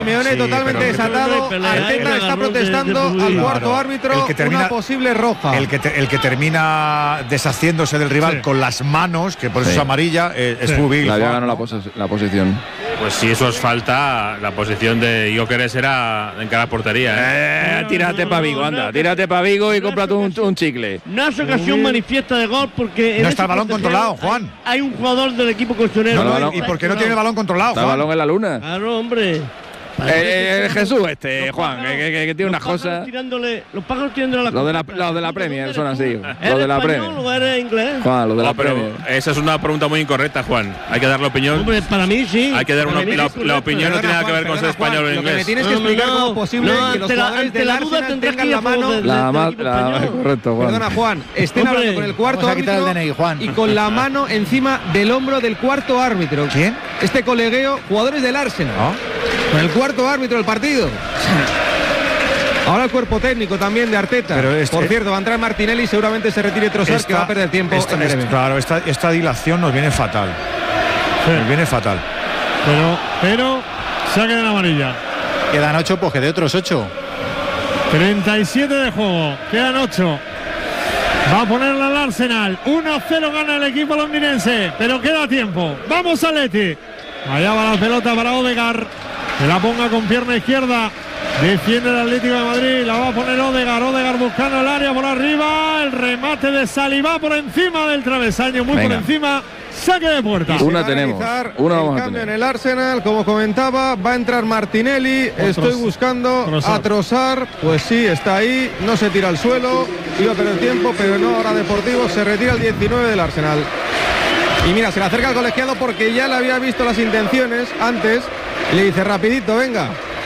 Simeone totalmente desatado. Arteta está protestando al cuarto árbitro una posible roja. El que termina deshaciéndose del rival con las manos, que por eso es amarilla, es Fubil. Le había ganado la posición. Pues si eso es falta, la posición de Gyökeres era en cada portería. Tírate para Vigo, anda. Tírate para Vigo y cómprate un chicle. No es ocasión manifiesta de gol porque no está el balón controlado, Juan. Hay un jugador del equipo colchonero. ¿Y por qué no tiene el balón controlado, Juan? Está el balón en la luna. Claro, hombre. Jesús Juan, que tiene unas cosas. Los pájaros tirándole a la Los de la Premier son así. Los de la Premier. ¿O eres inglés? Juan, los de la Premier. Esa es una pregunta muy incorrecta, Juan. Hay que dar la opinión. Hombre, para mí sí. Hay que dar la opinión, no tiene nada que ver con ser español o inglés. Lo que me tienes que explicar cómo es posible que los jugadores del Arsenal tengan la mano. Correcto, Juan. Perdona, Juan. Estén hablando con el cuarto árbitro y con la mano encima del hombro del cuarto árbitro. ¿Quién? Este colegueo, jugadores del Arsenal. Con el cuarto árbitro del partido. Ahora el cuerpo técnico también de Arteta. Por cierto, va a entrar Martinelli y seguramente se retire Trossard, que va a perder tiempo. Claro, esta dilación nos viene fatal. Nos viene fatal. Pero saque de la amarilla. Quedan 8, pues que de otros 8. 37 de juego, quedan 8. Va a ponerla al Arsenal. 1-0 gana el equipo londinense, pero queda tiempo. Vamos a Leti. Allá va la pelota para Odegaard. Que la ponga con pierna izquierda. Defiende el Atlético de Madrid. La va a poner Odegaard. Odegaard buscando el área por arriba. El remate de Saliba por encima del travesaño. Muy por encima. Saque de puerta. Una tenemos. Una vamos a tener. En el Arsenal, como comentaba, va a entrar Martinelli. Estoy buscando a Trossard. Pues sí, está ahí. No se tira al suelo. Iba a perder tiempo, pero no. Ahora Deportivo se retira el 19 del Arsenal. Y mira, se le acerca al colegiado porque ya le había visto las intenciones antes. Y le dice, rapidito, venga.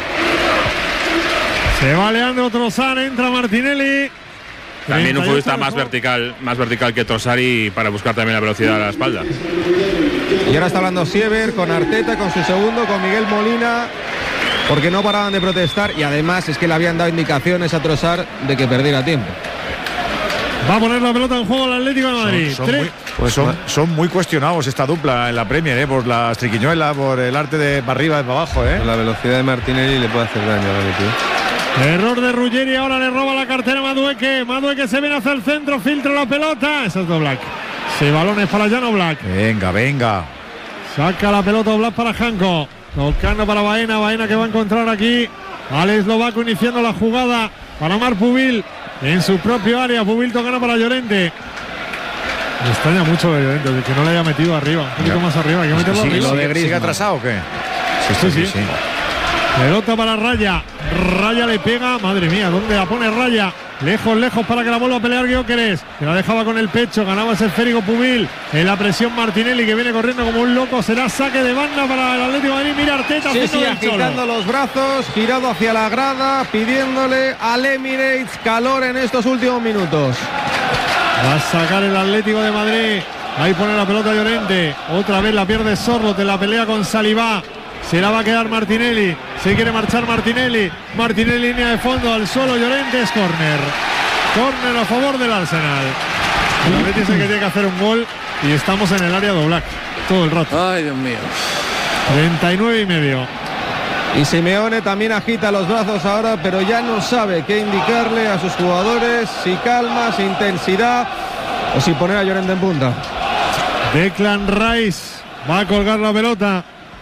Se va Leandro Trossard, entra Martinelli. También un futbolista más vertical que Trossard, y para buscar también la velocidad a la espalda. Y ahora está hablando Siever con Arteta, con su segundo, con Miguel Molina, porque no paraban de protestar y además es que le habían dado indicaciones a Trossard de que perdiera tiempo. Va a poner la pelota en juego el Atlético de Madrid. Son muy cuestionados esta dupla en la Premier, por las triquiñuelas, por el arte de para arriba y para abajo. La velocidad de Martinelli le puede hacer daño a Atlético. Error de Ruggeri, ahora le roba la cartera a Madueque. Madueque se viene hacia el centro, filtra la pelota. Eso es Oblak. Sí, balones para Jan Oblak. Venga. Saca la pelota Oblak para Janko. Tocando para Baena. Baena que va a encontrar aquí al eslovaco iniciando la jugada para Marc Pubil. En su propio área, Pubil tocando para Llorente. Me extraña mucho de Llorente, de que no le haya metido arriba. Un poquito más arriba, hay que meterlo arriba. ¿Sigue atrasado o qué? Sí. Pelota para Raya. Raya le pega. Madre mía, ¿dónde la pone Raya? Lejos para que la vuelva a pelear Gyökeres. Que la dejaba con el pecho. Ganaba ese esférico Pubil. En la presión Martinelli, que viene corriendo como un loco. Será saque de banda para el Atlético de Madrid. Mira Arteta. Agitando los brazos. Girado hacia la grada. Pidiéndole al Emirates calor en estos últimos minutos. Va a sacar el Atlético de Madrid. Ahí pone la pelota Llorente. Otra vez la pierde Sorloth en la pelea con Saliba. Se la va a quedar Martinelli. Se quiere marchar Martinelli. Martinelli línea de fondo al suelo. Llorente es córner. Córner a favor del Arsenal. El Betis es el que tiene que hacer un gol. Y estamos en el área de Oblak todo el rato. Ay, Dios mío. 39,5. Y Simeone también agita los brazos ahora, pero ya no sabe qué indicarle a sus jugadores. Si calma, si intensidad o si poner a Llorente en punta. Declan Rice va a colgar la pelota.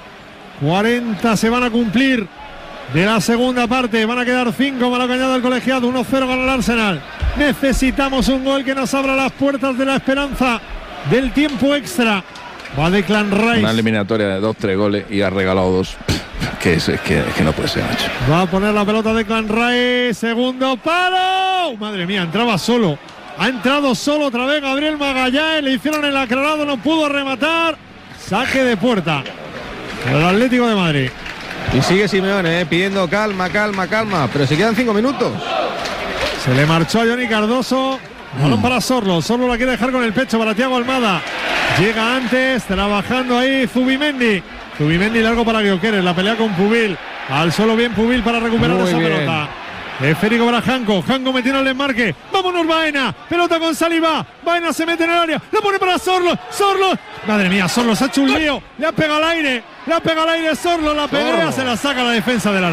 40 se van a cumplir de la segunda parte. Van a quedar 5 para que añada el colegiado. 1-0 gana el Arsenal. Necesitamos un gol que nos abra las puertas de la esperanza del tiempo extra. Va Declan Rice. Una eliminatoria de 2-3 goles y ha regalado 2. Que no puede ser, macho. Va a poner la pelota Declan Rice. Segundo palo. Madre mía, entraba solo. Ha entrado solo otra vez Gabriel Magallanes. Le hicieron el aclarado, no pudo rematar. Saque de puerta el Atlético de Madrid. Y sigue Simeone pidiendo calma. Pero se quedan 5 minutos. Se le marchó a Johnny Cardoso. Balón para Sorloth. Sorloth la quiere dejar con el pecho para Thiago Almada. Llega antes, trabajando ahí Zubimendi. Zubimendi largo para Gyökeres. La pelea con Pubil. Al suelo bien Pubil para recuperar esa pelota. Esférico para Janko. Janko metiendo el desmarque. Vámonos Baena. Pelota con Saliba. Baena se mete en el área. La pone para Sorloth. Sorloth. Madre mía, Sorloth se ha hecho un lío. Le ha pegado al aire. La pega al aire Sorlo, la pelea, se la saca la defensa del